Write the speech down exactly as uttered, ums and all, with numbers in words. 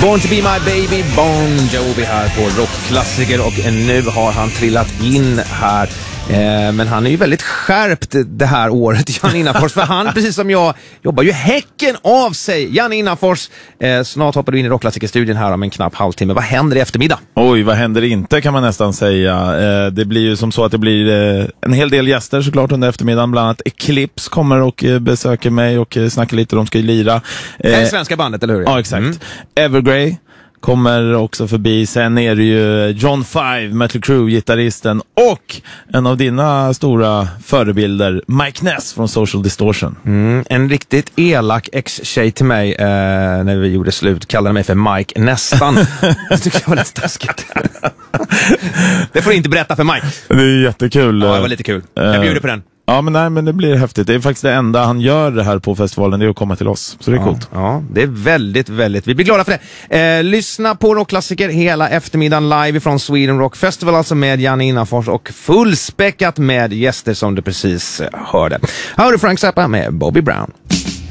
Born to be my baby, Bon Jovi här på Rockklassiker, och nu har han trillat in här. Eh, men han är ju väldigt skärpt det här året, Jan Innafors, för han, precis som jag, jobbar ju häcken av sig. Jan Innafors, eh, snart hoppar du in i Rockklassikerstudion här om en knapp halvtimme. Vad händer i eftermiddag? Oj, vad händer inte kan man nästan säga. Eh, det blir ju som så att det blir eh, en hel del gäster såklart under eftermiddagen. Bland annat Eclipse kommer och eh, besöker mig och eh, snackar lite, de ska ju lira. Eh, det är svenska bandet, eller hur? Ja, exakt. Mm. Evergrey kommer också förbi. Sen är det ju John Five, Mötley Crüe-gitarristen, och en av dina stora förebilder, Mike Ness från Social Distortion. Mm, en riktigt elak ex-tjej till mig eh, när vi gjorde slut kallade mig för Mike Nästan. Det tycker jag var lite taskigt. Det får du inte berätta för Mike. Det är jättekul. Ja, det var lite kul. Jag bjuder på den. Ja, men nej, men det blir häftigt. Det är faktiskt det enda han gör det här på festivalen, det är att komma till oss. Så det är ja, coolt. Ja, det är väldigt, väldigt. Vi blir glada för det. Eh, lyssna på Rockklassiker hela eftermiddagen live från Sweden Rock Festival, alltså med Jan Innafors, och fullspäckat med gäster som du precis hörde. Här har du Frank Zappa med Bobby Brown.